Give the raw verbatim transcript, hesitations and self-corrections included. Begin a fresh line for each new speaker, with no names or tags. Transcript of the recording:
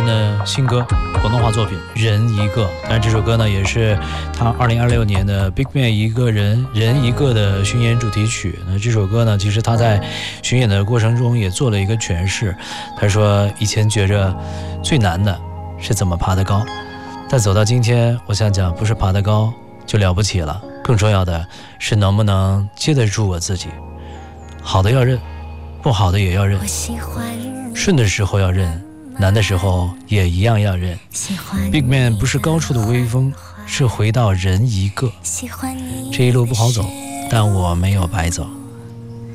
的新歌，广东话作品《人一个》。当然这首歌呢也是他二零二六年的 BigBang 一个人人一个的巡演主题曲。那这首歌呢，其实他在巡演的过程中也做了一个诠释。他说以前觉着最难的是怎么爬得高，但走到今天，我想讲不是爬得高就了不起了，更重要的是能不能接得住我自己。好的要认，不好的也要认，顺的时候要认，难的时候也一样要认。 BigBang 不是高处的微风，是回到人一个。这一路不好走，但我没有白走。